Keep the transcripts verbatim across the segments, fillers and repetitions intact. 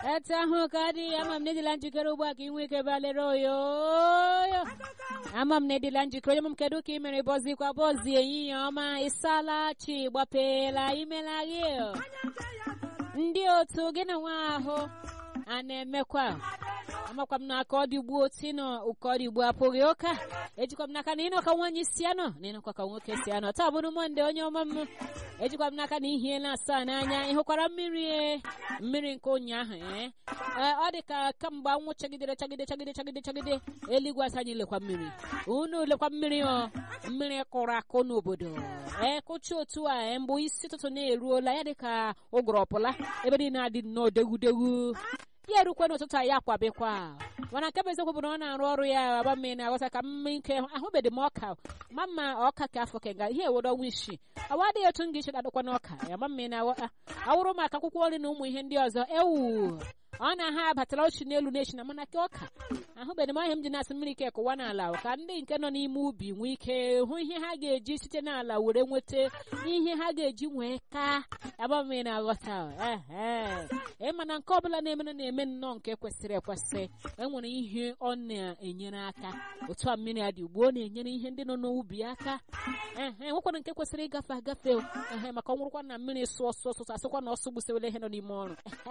etu ahụ ka dị ama m na-edila njikere ugbu a ka ị nwee ike balere oyo ama m na-edila njikere onye m kedu ka ị mere bọzikwa bọzi ehihie ọma ịsala chi gbapela imela gị ndị otu gị na nwa ahụ a na-emekwa amakwa m n'aka ọ dị ugbu otu nọ ụkọ dị ugbu apụghị ụka ejikwa m n'aka na ịnọ ka nwaanyị si anọ na ịnọkwa ka nwoke si anọ taa bụrụ mọnde onye ọma m ejikwa m n'aka na ihe na-asa n'anya ịhụkwara mmiri mmiri nke ụnyaahụ ee ọ dị ka kamgbe anwụ chagidere chagide chagide chagide chagide eluigwe asa anyị lekwa mmiri unu lekwa mmiri ọ mmiri kụrụ akụ n'obodo ee kụchi otu a mbụ isi ụtụtụ na-eruola ya dị ka ụgụrụ ọpụla ebe dị na-adị nnọọ degudegu ya erukwe n'ụtụtụ a ya kwabekwa mana nke bụ eziokwu bụ na ọ na-arụ ọrụ ya agba mmiri na-aghọta ka mma ike ahụbeghị m ọka ma mma ọka ka afọ kenga ihe ewodo ọnwa isii awa adịghị otu m ga-eche dadokwa n'ọka ya ma mmiri na-aghọta awụrụ maka akwụkwọ nri na ụmụ ihe ndị ọzọ ewu ọ na ha abatara ochi n'elu na-echi na mana ka ọka ahụbeghị m ahịa m ji na-asị mmiri ike kụwa n'ala ka ndị nke nọ n'ime ubi nwee ike hụ ihe ha ga-eji site n'ala were nweta ihe ha ga-eji nwee ka agba mmiri na-aghọta ee mana nke ọbụla na-emere na-eme nnọọ nke kwesịrị ekwesị enwere ihe ọ na-enyere aka otu a mmiri adị ugbu ọ na-enyere ihe ndị nọ n'ubi aka ee nwekwara nke kwesịrị ịgafe agafe ehe maka ọ nwụrụkwa na mmiri sụọ sụọ sụsụ asịkwa na ọsọ gbusewele ihe nọ n'ime ọrụ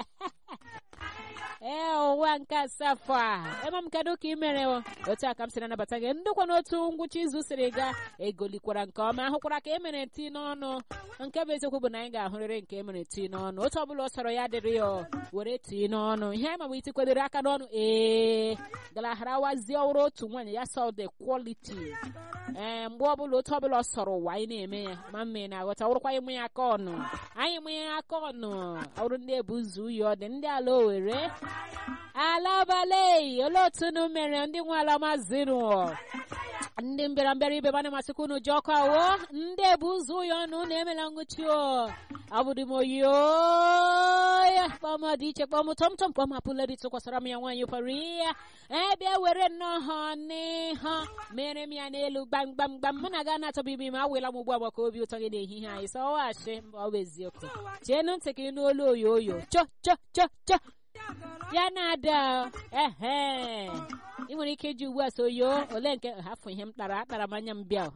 ee ụwa nke asafọ a ema m kedu ka ị mere otu a ka m si na-anabata gị ndịkwa n'otu ngwụcha izu siri gaa egolikwara nke ọma ahụkwara ka e mere tii n'ọnụ nke bụ eziokwu bụ na anyị ga-ahụrịrị nke e mere tii n'ọnụ otu ọbụla ọ sọrọ ya dịrị ya were tii n'ọnụ ihe anyị ma bụ itikwadere aka n'ọnụ ee galaharawazie ọrụ otu nwaanyị ya sọ the quality ee mgbe ọbụla otu ọbụla ọ sọrọ ụwa anyị na-eme ya ma mme na-aghọta ọrụkwa ịmụ ya aka ọnụ anyị mụ ya aka ọnụ ọrụ ndị ebu ụzọ uyi ọ dị ndị ala Owere ala Abalị olee otu unu mere ndị nwe ala mazinu ndị mbịarambịara ibe mana masịkwa unu ji ọkụ awọ ndị ebu ụzọ uyi ọnụ na-emela ngụchi o abụdị m oyo ya kpọm dị iche kpọm tọmtọm kpọm apụla dị tụkwasara m ya nwaanyị kwara ya ebe were nnọọ ha n'iha mere m ya n'elu gbamgbam gbam mụ na ga na-atọba ime ma awela m ugbu a maka obi ụtọ gị n'ehihie anyị sọwachi mba ọ bụ eziokwu chienu ntị ka ị n'olu oyo oyo chọ chọ chọ chọ ya na-ada ehe ị nwere ike iji ugbu a so yo ole nke hafụ ihe m tara akpara m anya m bịa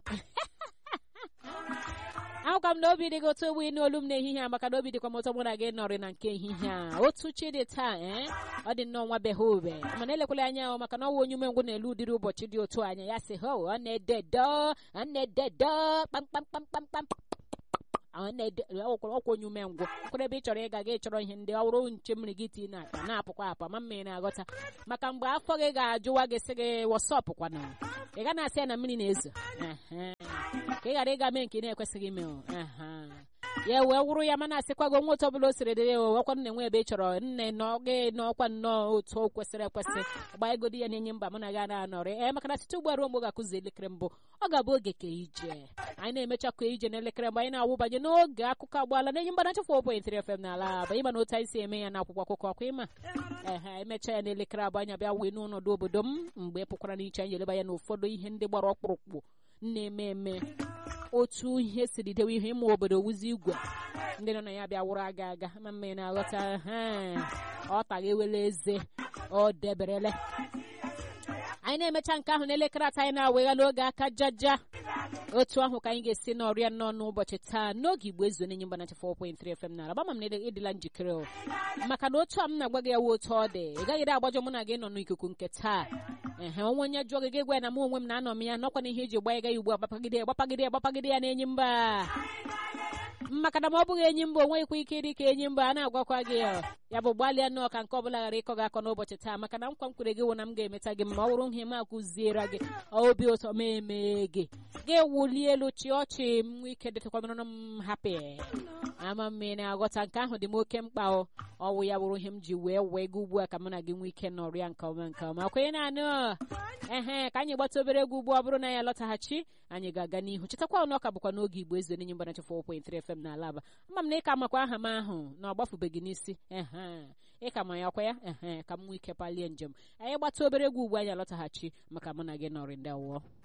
ahụkwa m na obi dị gị otu ogbe n'olu m n'ehihie a maka na obi dịkwa m ụtọ mụ na gị nọrị na nke ehihie a otu chi dị taa ee ọ dị nnọọ nwa behe ube mana elekwala anya ahụ maka na ọnwa onye umengwụ na-elu ụdịrị ụbọchị dị otu anya ya sị ho ọ na-ededo ọ na-ededo kpamkpamkpamkpam ọkwa onye umengwụ kwere ebe ị chọrọ ịga gị chọrọ ihe ndị ọrụ nche mmiri gị tii na akpa na-apụkwa apa ma mmiri na-aghọta maka mgbe afọ gị ga-ajụwa gị sị gị wọsọpụ kwana ị ga na-asị ya na mmiri na-ezo ka ị ghara ịga mee nke na-ekwesịghị ime ya wee wụrụ ya mana asịkwago nwa otu ọbụla o siri dịrị wakwa nne nwe ebe ị chọrọ nne nọ gị n'ọkwa nnọọ otu o kwesịrị ekwesị gbaa egodi ya na-enye mba mụ na gị na-anọrị ee maka na site ugbu a ruo mgbe ọ ga-akụzi elekere mbụ ọ ga-abụ oge ka ije anyị na-emechakwa ije n'elekere mbụ anyị na-awụbanye n'oge akụkọ agbaala na-enye mba na nchefụ four point three F M n'ala aba ịma na otu anyị si eme ya na akwụkwọ akụkọ ọkwa ịma ehe emecha ya n'elekere abụ anyị abịa wee n'ọnọdụ obodo m mgbe pụkwara n'iche anyị eleba ya na ụfọdụ ihe ndị gbara ọkpụrụkpụ na-eme eme otu ihe siri dewe ihe ịmụ obodo wuzi igwe ndị nọ na ya bịa wụrụ aga aga ma mmiri na-aghọta ọ taghị ewele eze ọ deberele anyị na-emecha nke ahụ n'elekere atọ anyị na-awegha n'oge aka jaja otu ahụ ka anyị ga-esi n'ọrịa nọ n'ụbọchị taa n'oge Igbo ezu na-enye mba ninety four point three F M n'ala gbama m na ịdịla njikere maka na otu a m na-agwa gị ya wụ otu ọ dị ị gaghị agbajọ mụ na gị nọ n'ikuku nke taa ehe onwe onye jụọ gị gwa ya na m onwe m na-anọ m ya nọkwa na ihe iji gba ya ugbu a gbapagide gbapagide gbapagide ya na-enyi mba maka na ma ọ bụghị enyi mba onweghịkwa ike ịdị ka enyi mba a na-agwakwa gị ya bụ gbalịa nnọọ ka nke ọbụla ghara ịkọ gị akọ n'ụbọchị taa maka na nkwa m kwere gị wụ na m ga-emeta gị ma ọ bụrụ ihe m akụziere gị obi ụtọ ma eme gị gị wulie elu chi ọchị m ike dịtụkwanụrụ m hapi ama mmiri na-aghọta nke ahụ dị m oke mkpa ọwụ ya bụrụ ihe m ji wee wee gị ugbu a ka mụ na gị nwee ike nọrịa nke ọma nke ọma kwenye na-anụ ehe ka anyị gbata obere egwu ugbu ọ bụrụ na ya lọtaghachi anyị ga-aga n'ihu chetakwa ọnụ ọka bụkwa n'oge Igbo ezu n'enye mba ninety four point three F M n'ala aba ama m na ịka makwa aha m ahụ na ọ gbafubeghị n'isi ehe ịka ma ya ọkwa ya ehe ka m nwee ike palie njem anyị gbata obere egwu ugbu anyị alọtaghachi maka mụ na gị nọrị ndị awụọ